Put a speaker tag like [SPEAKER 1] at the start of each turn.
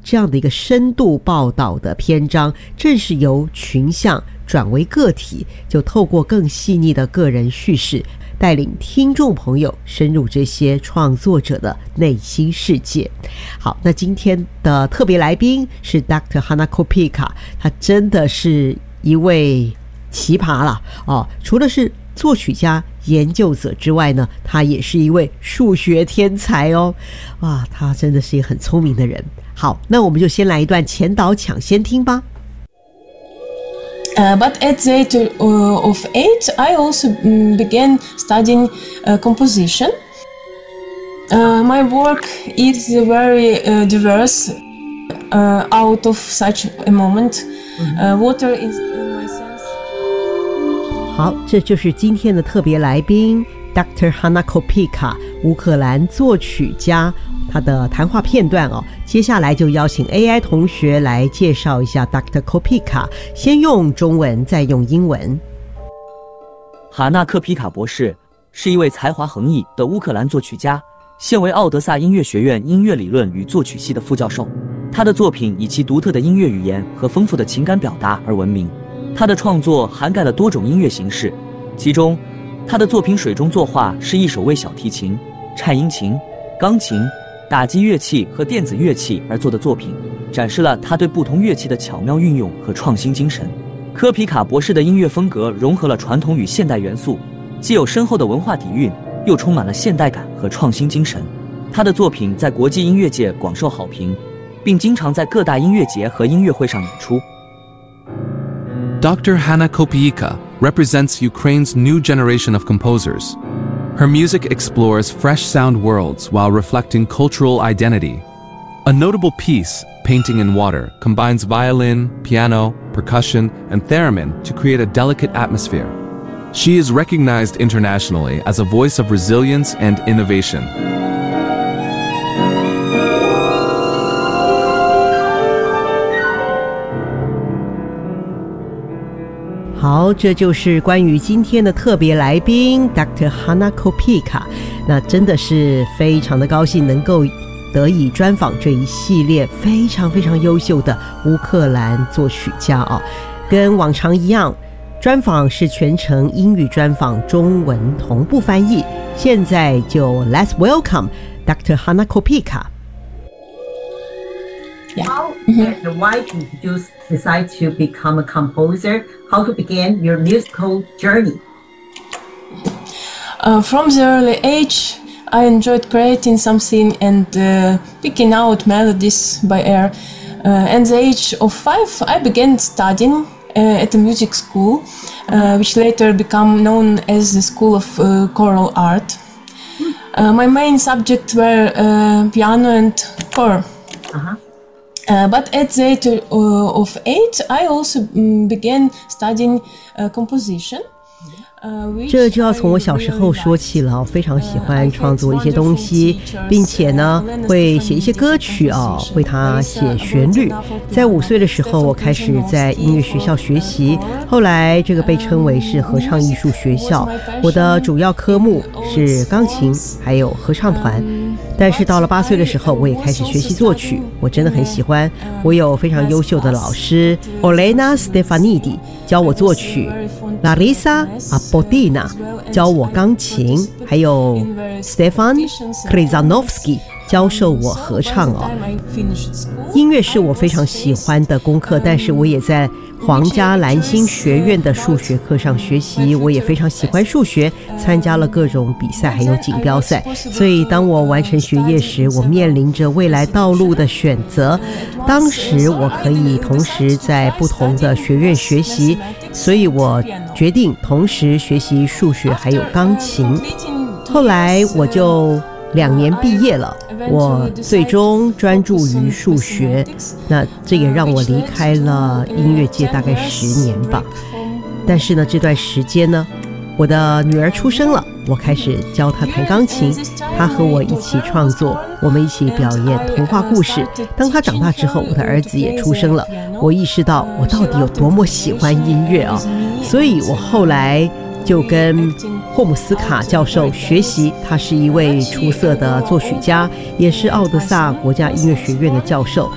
[SPEAKER 1] 这样的一个深度报道的篇章，正是由群像转为个体，就透过更细腻的个人叙事，带领听众朋友深入这些创作者的内心世界。好，那今天的特别来宾是 Dr. Hana Kopica， 他真的是一位奇葩啦除了是作曲家研究者之外呢，他也是一位数学天才哇，他真的是一个很聪明的人。好，那我们就先来一段前导抢先听吧。
[SPEAKER 2] But at the age of 8, I also began studying composition. My work is very diverse. Out of such a moment, water is in my sense.
[SPEAKER 1] 好，这就是今天的特别来宾 Dr. Hana Kopica， 乌克兰作曲家，他的谈话片段接下来就邀请 AI 同学来介绍一下 Dr. Kopica， 先用中文再用英文。
[SPEAKER 3] 哈纳克皮卡博士是一位才华横溢的乌克兰作曲家，现为奥德萨音乐学院音乐理论与作曲系的副教授。他的作品以其独特的音乐语言和丰富的情感表达而闻名。他的创作涵盖了多种音乐形式，其中他的作品《水中作画》是一首为小提琴、颤音琴、钢琴、打击乐器和电子乐器而做的作品，展示了他对不同乐器的巧妙运用和创新精神。科皮卡博士的音乐风格融合了传统与现代元素，既有深厚的文化底蕴，又充满了现代感和创新精神。他的作品在国际音乐界广受好评，并经常在各大音乐节和音乐会上演出。
[SPEAKER 4] Dr. Hana Kopica represents Ukraine's new generation of composers. Her music explores fresh sound worlds while reflecting cultural identity. A notable piece, Painting in Water, combines violin, piano, percussion, and theremin to create a delicate atmosphere. She is recognized internationally as a voice of resilience and innovation.
[SPEAKER 1] 好，这就是关于今天的特别来宾 Dr. Hana Kopica。 那真的是非常的高兴能够得以专访这一系列非常非常优秀的乌克兰作曲家跟往常一样，专访是全程英语专访，中文同步翻译。现在就 Let's welcome Dr. Hana Kopica。
[SPEAKER 5] How and why did you decide to become a composer? How to begin your musical journey?
[SPEAKER 2] From the early age, I enjoyed creating something and picking out melodies by ear. At the age of 5, I began studying at a music school, which later became known as the School of Choral Art. My main subjects were piano and choir. But at the age of 8, I also began studying composition.
[SPEAKER 1] 这就要从我小时候说起了，非常喜欢创作一些东西，并且呢会写一些歌曲为它写旋律。在5岁的时候，我开始在音乐学校学习，后来这个被称为是合唱艺术学校。我的主要科目是钢琴还有合唱团。但是到了8岁的时候，我也开始学习作曲，我真的很喜欢。我有非常优秀的老师 Olena Stefanidi 教我作曲， Larisa Apodina 教我钢琴，还有 Stefan Krizanovsky 教授我合唱音乐是我非常喜欢的功课，但是我也在皇家蓝星学院的数学课上学习，我也非常喜欢数学，参加了各种比赛还有锦标赛。所以当我完成学业时，我面临着未来道路的选择。当时我可以同时在不同的学院学习，所以我决定同时学习数学还有钢琴。后来我就2年毕业了，我最终专注于数学，那这也让我离开了音乐界大概10年吧。但是呢，这段时间呢，我的女儿出生了，我开始教她弹钢琴，她和我一起创作，我们一起表演童话故事。当她长大之后，我的儿子也出生了，我意识到我到底有多么喜欢音乐所以我后来就跟霍姆斯卡教授学习，他是一位出色的作曲家，也是奥德萨国家音乐学院的教授。